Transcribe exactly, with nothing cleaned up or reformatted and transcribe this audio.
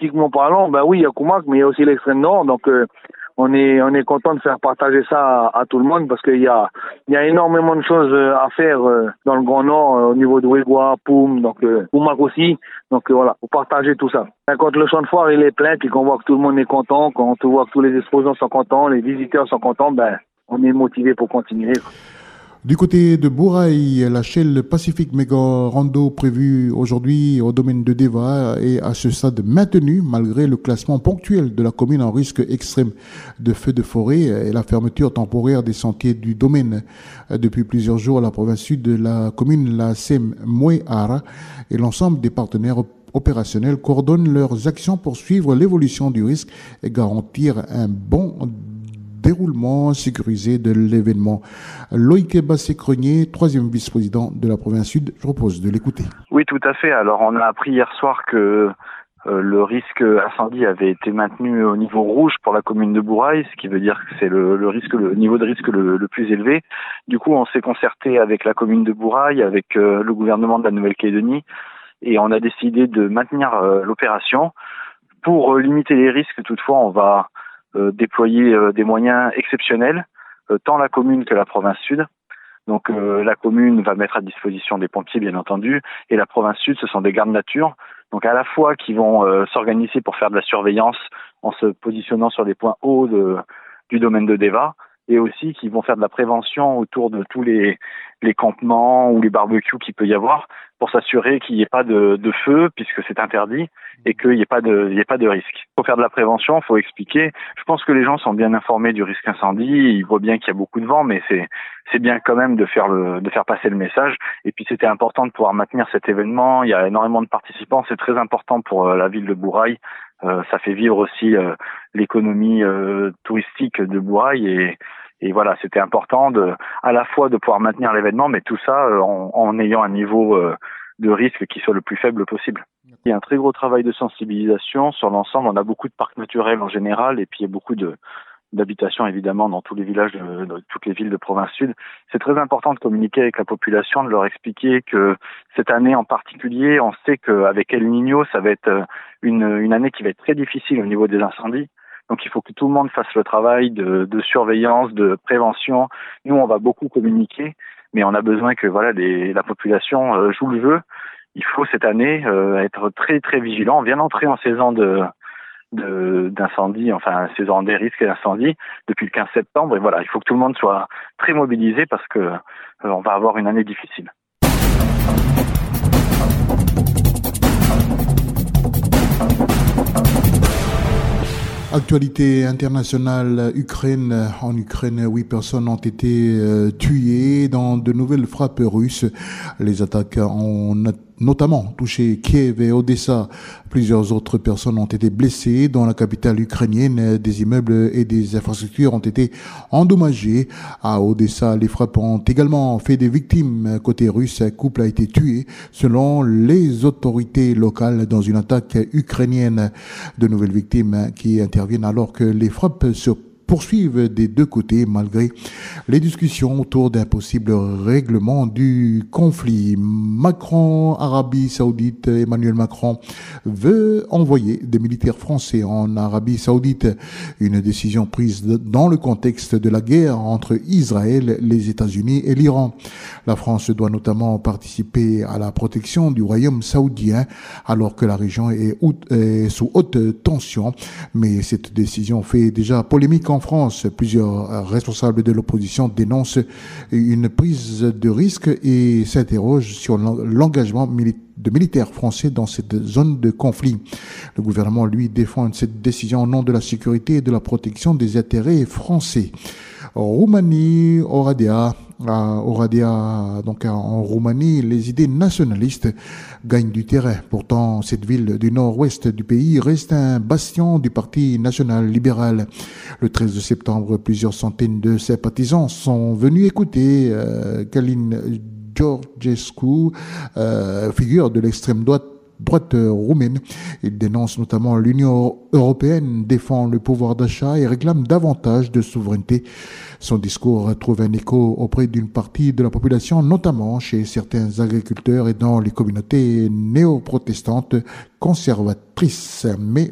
footballistiquement parlant, ben oui, il y a Koumak, mais il y a aussi l'extrême nord. Donc, euh, on est on est content de faire partager ça à, à tout le monde parce qu'il y a il y a énormément de choses à faire euh, dans le Grand Nord euh, au niveau de Ouégoua, Poum, donc euh, Koumak aussi. Donc euh, voilà, pour partager tout ça. Et quand le champ de foire il est plein, puis qu'on voit que tout le monde est content, quand on voit que tous les exposants sont contents, les visiteurs sont contents, ben on est motivé pour continuer. Du côté de Bouraï, la Shell Pacific Mega Rando prévue aujourd'hui au domaine de Deva est à ce stade maintenue malgré le classement ponctuel de la commune en risque extrême de feux de forêt et la fermeture temporaire des sentiers du domaine. Depuis plusieurs jours, la province sud de la commune, la S E M Mouéara et l'ensemble des partenaires opérationnels coordonnent leurs actions pour suivre l'évolution du risque et garantir un bon déroulement sécurisé de l'événement. Loïc Bassé-Crenier, troisième vice-président de la province sud, je propose de l'écouter. Oui, tout à fait. Alors, on a appris hier soir que euh, le risque incendie avait été maintenu au niveau rouge pour la commune de Bouraï, ce qui veut dire que c'est le, le risque, le niveau de risque le, le plus élevé. Du coup, on s'est concerté avec la commune de Bouraï, avec euh, le gouvernement de la Nouvelle-Calédonie, et on a décidé de maintenir euh, l'opération. Pour euh, limiter les risques, toutefois, on va Euh, déployer euh, des moyens exceptionnels, euh, tant la commune que la province sud. Donc euh, la commune va mettre à disposition des pompiers, bien entendu, et la province sud, ce sont des gardes nature, donc à la fois qui vont euh, s'organiser pour faire de la surveillance en se positionnant sur les points hauts de, du domaine de Deva, et aussi qui vont faire de la prévention autour de tous les, les campements ou les barbecues qu'il peut y avoir, pour s'assurer qu'il n'y ait pas de, de feu, puisque c'est interdit, et qu'il n'y ait pas de, il y ait pas de risque. Pour faire de la prévention, il faut expliquer. Je pense que les gens sont bien informés du risque incendie. Ils voient bien qu'il y a beaucoup de vent, mais c'est, c'est bien quand même de faire le, de faire passer le message. Et puis c'était important de pouvoir maintenir cet événement. Il y a énormément de participants. C'est très important pour euh, la ville de Bouraï. Euh, ça fait vivre aussi euh, l'économie euh, touristique de Bouraï et Et voilà, c'était important de, à la fois de pouvoir maintenir l'événement, mais tout ça euh, en, en ayant un niveau euh, de risque qui soit le plus faible possible. Il y a un très gros travail de sensibilisation sur l'ensemble. On a beaucoup de parcs naturels en général, et puis il y a beaucoup de d'habitations évidemment dans tous les villages, de, de toutes les villes de province sud. C'est très important de communiquer avec la population, de leur expliquer que cette année en particulier, on sait qu'avec El Niño, ça va être une, une année qui va être très difficile au niveau des incendies. Donc il faut que tout le monde fasse le travail de, de surveillance, de prévention. Nous, on va beaucoup communiquer, mais on a besoin que voilà les, la population euh, joue le jeu. Il faut cette année euh, être très très vigilant. On vient d'entrer en saison de, de d'incendie, enfin saison des risques d'incendie depuis le quinze septembre. Et voilà, il faut que tout le monde soit très mobilisé parce que euh, on va avoir une année difficile. Actualité internationale, Ukraine. En Ukraine, huit personnes ont été euh, tuées dans de nouvelles frappes russes. Les attaques ont notamment touché Kiev et Odessa. Plusieurs autres personnes ont été blessées dans la capitale ukrainienne. Des immeubles et des infrastructures ont été endommagés. À Odessa, les frappes ont également fait des victimes. Côté russe, un couple a été tué selon les autorités locales dans une attaque ukrainienne. De nouvelles victimes qui interviennent alors que les frappes se poursuivent des deux côtés malgré les discussions autour d'un possible règlement du conflit. Macron, Arabie Saoudite, Emmanuel Macron veut envoyer des militaires français en Arabie Saoudite. Une décision prise dans le contexte de la guerre entre Israël, les États-Unis et l'Iran. La France doit notamment participer à la protection du royaume saoudien alors que la région est, est sous haute tension. Mais cette décision fait déjà polémique en France. Plusieurs responsables de l'opposition dénoncent une prise de risque et s'interrogent sur l'engagement militaire de militaires français dans cette zone de conflit. Le gouvernement, lui, défend cette décision au nom de la sécurité et de la protection des intérêts français. Roumanie, Oradea, Oradea, donc en Roumanie, les idées nationalistes gagnent du terrain. Pourtant, cette ville du nord-ouest du pays reste un bastion du Parti national libéral. Le treize septembre, plusieurs centaines de sympathisants sont venus écouter euh, Călin Georgescu, euh, figure de l'extrême droite droite roumaine. Il dénonce notamment l'Union européenne, défend le pouvoir d'achat et réclame davantage de souveraineté. Son discours trouve un écho auprès d'une partie de la population, notamment chez certains agriculteurs et dans les communautés néo-protestantes conservatrices. Mais